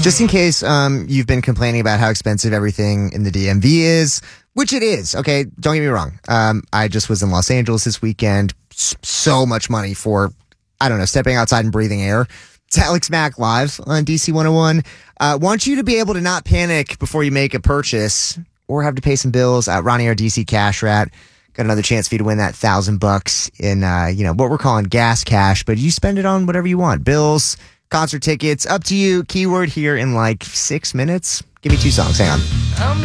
Just in case you've been complaining about how expensive everything in the DMV is, which it is, okay? Don't get me wrong. I just was in Los Angeles this weekend. So much money for, I don't know, stepping outside and breathing air. It's Alex Mack live on DC 101. Want you to be able to not panic before you make a purchase or have to pay some bills. Ronnie, our DC Cash Rat, got another chance for you to win that $1,000 in, what we're calling gas cash, but you spend it on whatever you want. Bills, concert tickets, up to you. Keyword here in like 6 minutes. Give me 2 songs. Hang on.